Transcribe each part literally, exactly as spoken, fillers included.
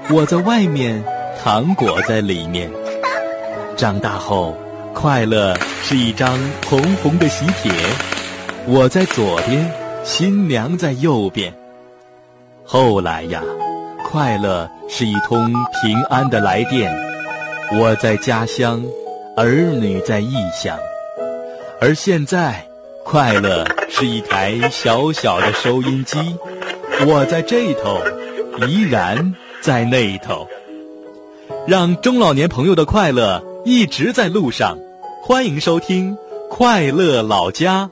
我在外面，糖果在里面。长大后，快乐是一张红红的喜帖，我在左边，新娘在右边。后来呀，快乐是一通平安的来电，我在家乡，儿女在异乡。而现在，快乐是一台小小的收音机，我在这头，依然在那头。让中老年朋友的快乐一直在路上，欢迎收听快乐老家。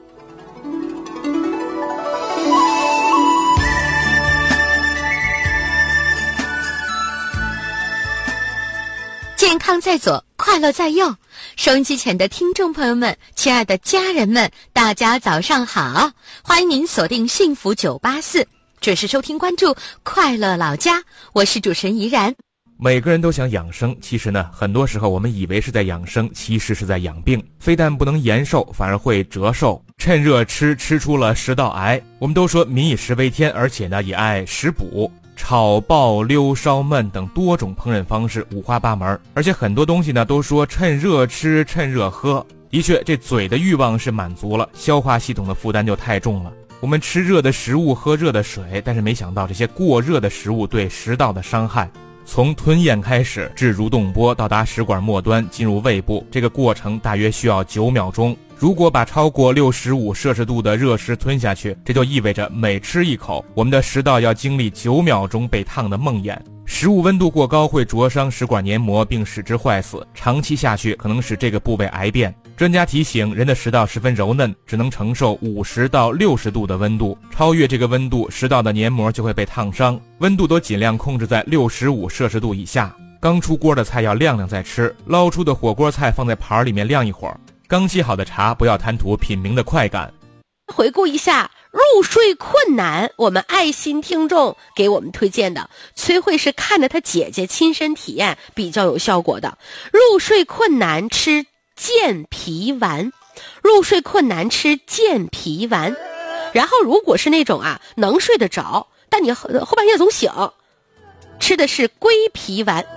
健康在左，快乐在右。收音机前的听众朋友们，亲爱的家人们，大家早上好！欢迎您锁定幸福九八四，准时收听关注快乐老家，我是主持人怡然。 每个人都想养生，其实呢，很多时候我们以为是在养生，其实是在养病。非但不能延寿，反而会折寿。趁热吃，吃出了食道癌。我们都说民以食为天，而且呢，也爱食补。炒爆溜烧焖等多种烹饪方式五花八门，而且很多东西呢都说趁热吃趁热喝。的确，这嘴的欲望是满足了，消化系统的负担就太重了。我们吃热的食物，喝热的水，但是没想到这些过热的食物对食道的伤害，从吞咽开始至蠕动波到达食管末端进入胃部，这个过程大约需要九秒钟。如果把超过六十五摄氏度的热食吞下去，这就意味着每吃一口，我们的食道要经历九秒钟被烫的梦魇。食物温度过高会灼伤食管黏膜并使之坏死，长期下去可能使这个部位癌变。专家提醒，人的食道十分柔嫩，只能承受五十到六十度的温度，超越这个温度，食道的黏膜就会被烫伤。温度都尽量控制在六十五摄氏度以下。刚出锅的菜要晾晾再吃，捞出的火锅菜放在盘里面晾一会儿。刚沏好的茶不要贪图品茗的快感。 回顾一下入睡困难，我们爱心听众给我们推荐的，崔慧是看着她姐姐亲身体验比较有效果的。入睡困难吃健脾丸，入睡困难吃健脾丸。然后如果是那种啊能睡得着，但你后后半夜总醒，吃的是归脾丸。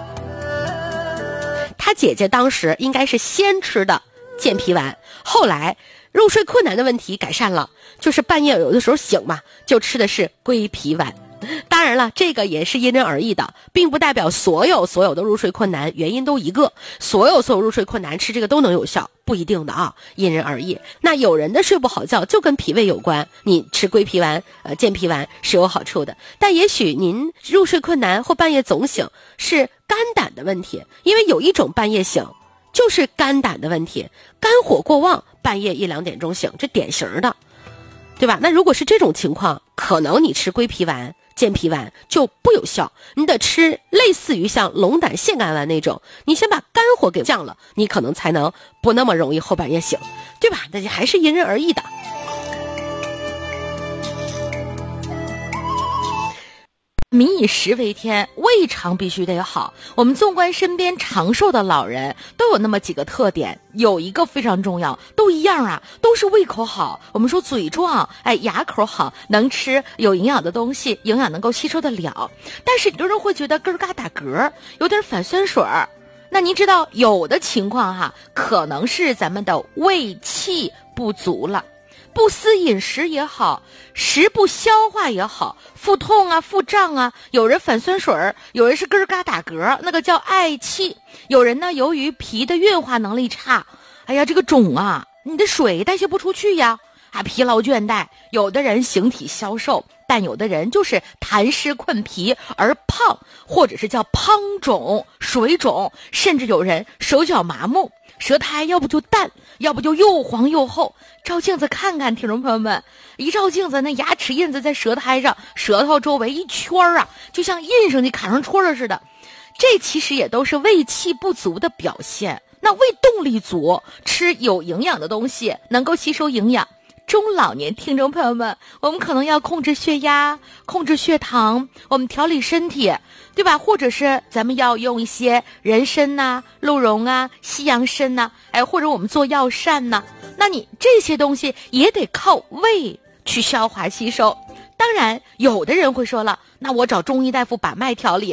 她姐姐当时应该是先吃的健脾丸，后来入睡困难的问题改善了，就是半夜有的时候醒嘛，就吃的是归脾丸。当然了，这个也是因人而异的，并不代表所有所有的入睡困难原因都一个，所有所有入睡困难吃这个都能有效，不一定的啊，因人而异。那有人的睡不好觉就跟脾胃有关，你吃归脾丸呃健脾丸是有好处的，但也许您入睡困难或半夜总醒是肝胆的问题，因为有一种半夜醒就是肝胆的问题，肝火过旺，半夜一两点钟醒，这典型的，对吧？那如果是这种情况，可能你吃归脾丸健脾丸就不有效，你得吃类似于像龙胆泻肝丸那种，你先把肝火给降了，你可能才能不那么容易后半夜醒，对吧？那还是因人而异的。 民以食为天，胃肠必须得好。我们纵观身边长寿的老人，都有那么几个特点，有一个非常重要，都一样啊，都是胃口好。我们说嘴壮，哎，牙口好，能吃有营养的东西，营养能够吸收得了。但是很多人会觉得咯嘎打嗝，有点反酸水儿。那您知道有的情况哈，可能是咱们的胃气不足了。不思饮食也好，食不消化也好，腹痛啊腹胀啊，有人反酸水儿，有人是咯嘎打嗝，那个叫嗳气。有人呢由于脾的运化能力差，哎呀这个肿啊，你的水代谢不出去呀，啊疲劳倦怠。有的人形体消瘦，但有的人就是痰湿困脾而胖，或者是叫胖肿水肿，甚至有人手脚麻木，舌苔要不就淡，要不就又黄又厚。照镜子看看，听众朋友们，一照镜子，那牙齿印子在舌苔上，舌头周围一圈啊，就像印上去卡上戳了似的。这其实也都是胃气不足的表现。那胃动力足，吃有营养的东西，能够吸收营养。中老年听众朋友们，我们可能要控制血压，控制血糖，我们调理身体，对吧？或者是咱们要用一些人参呐、鹿茸啊、西洋参呐，哎，或者我们做药膳呐，那你这些东西也得靠胃去消化吸收。当然有的人会说了，那我找中医大夫把脉调理，